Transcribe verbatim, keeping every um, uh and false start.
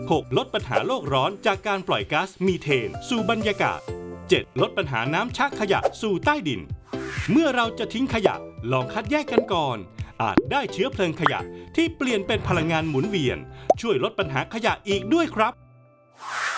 หก. ลดปัญหาโลกร้อนจากการปล่อยก๊าซมีเทนสู่บรรยากาศ เจ็ด. ลดปัญหาน้ำชะขยะสู่ใต้ดินเมื่อเราจะทิ้งขยะลองคัดแยกกันก่อนอาจได้เชื้อเพลิงขยะที่เปลี่ยนเป็นพลังงานหมุนเวียนช่วยลดปัญหาขยะอีกด้วยครับ